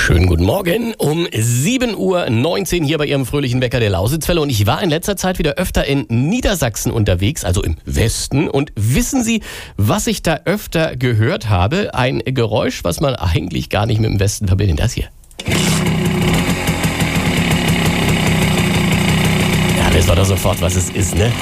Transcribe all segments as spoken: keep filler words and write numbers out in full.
Schönen guten Morgen um sieben Uhr neunzehn hier bei Ihrem fröhlichen Wecker der Lausitzwelle. Und ich war in letzter Zeit wieder öfter in Niedersachsen unterwegs, also im Westen. Und wissen Sie, was ich da öfter gehört habe? Ein Geräusch, was man eigentlich gar nicht mit dem Westen verbindet. Das hier. Ja, wisst ihr doch sofort, was es ist, ne?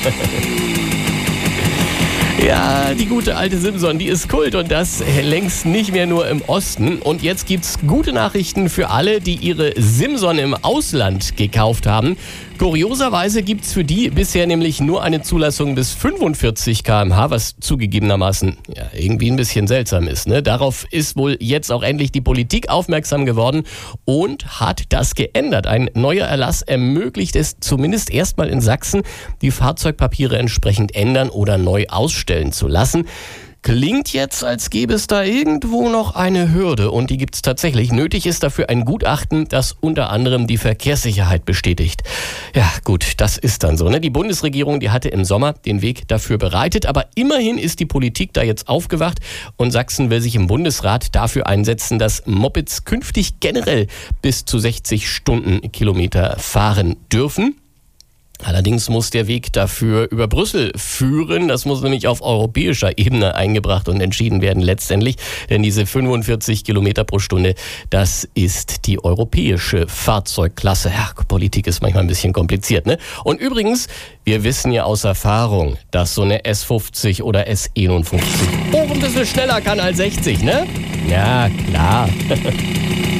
Ja, die gute alte Simson, die ist Kult und das längst nicht mehr nur im Osten. Und jetzt gibt's gute Nachrichten für alle, die ihre Simson im Ausland gekauft haben. Kurioserweise gibt's für die bisher nämlich nur eine Zulassung bis fünfundvierzig Kilometer pro Stunde, was zugegebenermaßen ja, irgendwie ein bisschen seltsam ist, ne? Darauf ist wohl jetzt auch endlich die Politik aufmerksam geworden und hat das geändert. Ein neuer Erlass ermöglicht es zumindest erstmal in Sachsen, die Fahrzeugpapiere entsprechend ändern oder neu ausstellen zu lassen. Klingt jetzt, als gäbe es da irgendwo noch eine Hürde und die gibt es tatsächlich. Nötig ist dafür ein Gutachten, das unter anderem die Verkehrssicherheit bestätigt. Ja gut, das ist dann so, ne? Die Bundesregierung, die hatte im Sommer den Weg dafür bereitet, aber immerhin ist die Politik da jetzt aufgewacht und Sachsen will sich im Bundesrat dafür einsetzen, dass Mopeds künftig generell bis zu sechzig Stundenkilometer fahren dürfen. Allerdings muss der Weg dafür über Brüssel führen. Das muss nämlich auf europäischer Ebene eingebracht und entschieden werden letztendlich. Denn diese fünfundvierzig Kilometer pro Stunde, das ist die europäische Fahrzeugklasse. Ja, Politik ist manchmal ein bisschen kompliziert, ne? Und übrigens, wir wissen ja aus Erfahrung, dass so eine S fünfzig oder S einundfünfzig auch ein bisschen schneller kann als sechzig, ne? Ja, klar.